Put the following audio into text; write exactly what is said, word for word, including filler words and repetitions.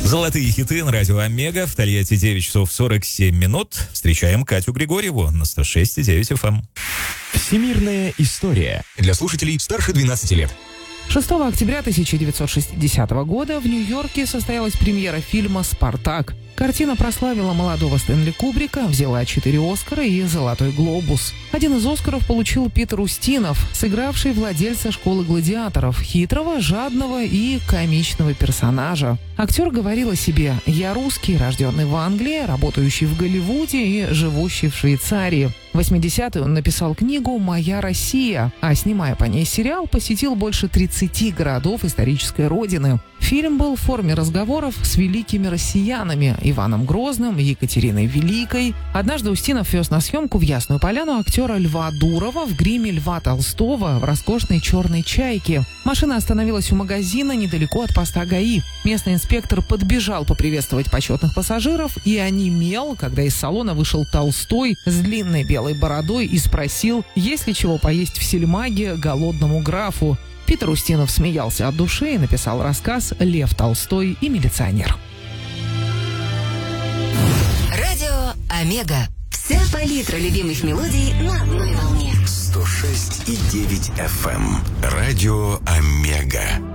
Золотые хиты на радио Омега. В Тольятти девять часов сорок семь минут. Встречаем Катю Григорьеву на сто шесть и девять эф эм. Всемирная история для слушателей старше двенадцати лет. шестого октября тысяча девятьсот шестидесятого года в Нью-Йорке состоялась премьера фильма «Спартак». Картина прославила молодого Стэнли Кубрика, взяла четыре Оскара и «Золотой глобус». Один из Оскаров получил Питер Устинов, сыгравший владельца школы гладиаторов, хитрого, жадного и комичного персонажа. Актер говорил о себе: «Я русский, рожденный в Англии, работающий в Голливуде и живущий в Швейцарии». В восьмидесятые он написал книгу «Моя Россия», а, снимая по ней сериал, посетил больше тридцати городов исторической родины. Фильм был в форме разговоров с великими россиянами – Иваном Грозным, Екатериной Великой. Однажды Устинов вез на съемку в Ясную Поляну актера Льва Дурова в гриме Льва Толстого в роскошной черной «Чайке». Машина остановилась у магазина недалеко от поста ГАИ. Местный инспектор подбежал поприветствовать почетных пассажиров и онемел, когда из салона вышел Толстой с длинной белой бородой и спросил, есть ли чего поесть в сельмаге голодному графу. Питер Устинов смеялся от души и написал рассказ «Лев Толстой и милиционер». Радио Омега. Вся палитра любимых мелодий на одной волне. сто шесть и девять эф эм. Радио Омега.